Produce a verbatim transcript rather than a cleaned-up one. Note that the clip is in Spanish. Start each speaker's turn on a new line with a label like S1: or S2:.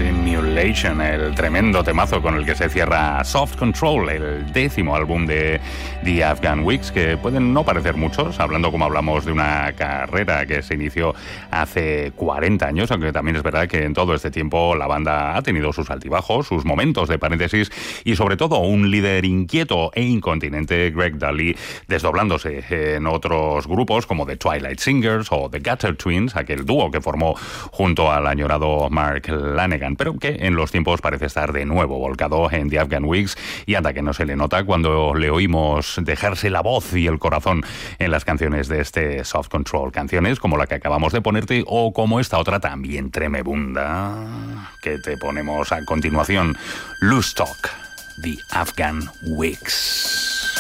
S1: Simulation, el tremendo temazo con el que se cierra Soft Control, el décimo álbum de The Afghan Wigs, que pueden no parecer muchos, hablando como hablamos de una carrera que se inició hace cuarenta años, aunque también es verdad que en todo este tiempo la banda ha tenido sus altibajos, sus momentos de paréntesis y sobre todo un líder inquieto e incontinente, Greg Dulli, desdoblándose en otros grupos como The Twilight Singers o The Gutter Twins, aquel dúo que formó junto al añorado Mark Lanegan, pero que en los tiempos parece estar de nuevo volcado en The Afghan Wigs, y anda que no se le nota cuando le oímos dejarse la voz y el corazón en las canciones de este Soft Control, canciones como la que acabamos de ponerte o como esta otra también tremebunda que te ponemos a continuación, Loose Talk, The Afghan Wigs.